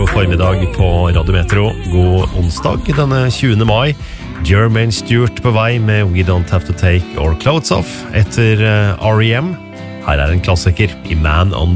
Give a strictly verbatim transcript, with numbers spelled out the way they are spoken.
god formiddag på Radio Metro. God onsdag denne tjuende mai. Jermaine Stewart på vei med We Don't Have to Take Our Clothes Off etter R E M. Her er en klassiker i Man on